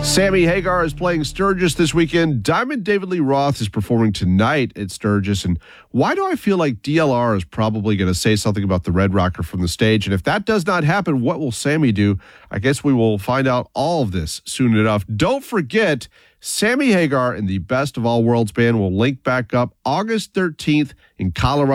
Sammy Hagar is playing Sturgis this weekend. Diamond David Lee Roth is performing tonight at Sturgis. And why do I feel like DLR is probably going to say something about the Red Rocker from the stage? And if that does not happen, what will Sammy do? I guess we will find out all of this soon enough. Don't forget, Sammy Hagar and the Best of All Worlds Band will link back up August 13th in Colorado.